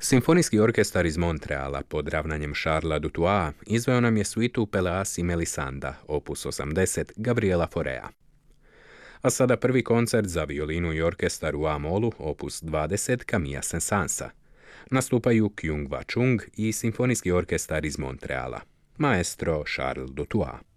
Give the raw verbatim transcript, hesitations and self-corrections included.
Simfonijski orkestar iz Montreala pod ravnanjem Charlesa Dutoisa izveo nam je suitu Pelléas i Melisanda, opus osamdeset, Gabriela Faurea. A sada prvi koncert za violinu i orkestar u A-molu, opus dvadeset, Camilla Saint-Saënsa. Nastupaju Kyung-Wha Chung i Simfonijski orkestar iz Montreala, maestro Charles Dutois.